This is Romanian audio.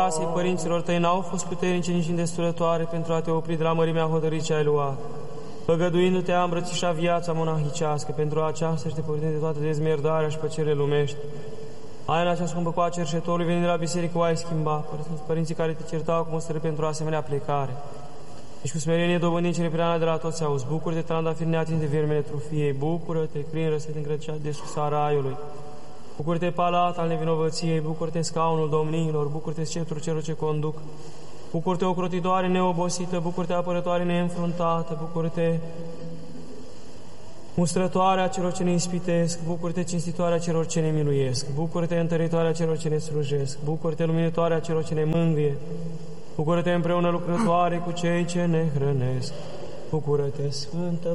rasei părinților tăi n-au fost puternice nici îndestulătoare pentru a te opri de la mărimea hotărârii ce ai luat. Făgăduindu-te a îmbrățișa viața monahicească, pentru aceasta și te părinte de toată dezmierdarea și plăcerile lumești. Aina cea scumpă cu a cerșetorului, venind de la biserică, o ai schimbat. Părinții care te certau cu mustrări pentru asemenea plecare. Deci cu smerenie dobândind cele preana de la toți auzi. Bucură-te, trandafir neatins de viermele trufiei. Bucură-te, crin răsărit îngrăcea de sus a raiului. Bucură-te, palat al nevinovăției. Bucură-te, scaunul domniilor. Bucură-te, sceptrul celor ce conduc. Bucură-te, ocrotitoare neobosită. Bucură-te, apărătoare neînfruntată. Bucură-te, mustrătoarea celor ce ne ispitesc. Bucură-te, cinstitoarea celor ce ne miluiesc. Bucură-te, întăritoarea celor ce ne slujesc. Bucură-te, luminătoarea celor ce ne mângâie. Bucură-te împreună lucrătoare cu cei ce ne hrănesc. Bucură-te, Sfântă